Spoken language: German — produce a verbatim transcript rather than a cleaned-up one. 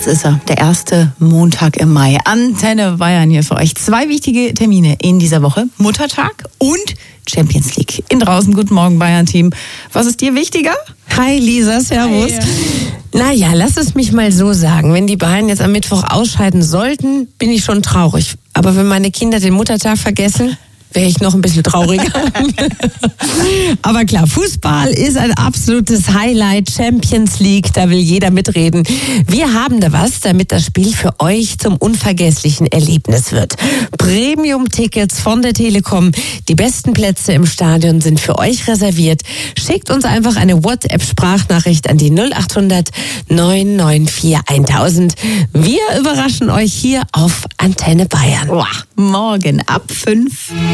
Jetzt ist er, der erste Montag im Mai. Antenne Bayern hier für euch. Zwei wichtige Termine in dieser Woche. Muttertag und Champions League. In draußen, guten Morgen Bayern-Team. Was ist dir wichtiger? Hi Lisa, servus. Hi. Naja, lass es mich mal so sagen. Wenn die Bayern jetzt am Mittwoch ausscheiden sollten, bin ich schon traurig. Aber wenn meine Kinder den Muttertag vergessen, wäre ich noch ein bisschen trauriger. Aber klar, Fußball ist ein absolutes Highlight. Champions League, da will jeder mitreden. Wir haben da was, damit das Spiel für euch zum unvergesslichen Erlebnis wird. Premium-Tickets von der Telekom. Die besten Plätze im Stadion sind für euch reserviert. Schickt uns einfach eine WhatsApp-Sprachnachricht an die null acht hundert neun neun vier tausend. Wir überraschen euch hier auf Antenne Bayern. Boah, morgen ab fünf.